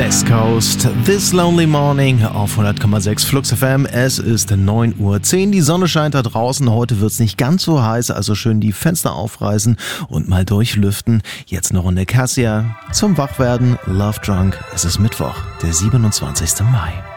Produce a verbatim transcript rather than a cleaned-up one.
West Coast, This Lonely Morning auf hundert Komma sechs Flux F M. Es ist neun Uhr zehn, die Sonne scheint da draußen. Heute wird's nicht ganz so heiß, also schön die Fenster aufreißen und mal durchlüften. Jetzt eine Runde Cassia zum Wachwerden, Love Drunk. Es ist Mittwoch, der siebenundzwanzigsten Mai.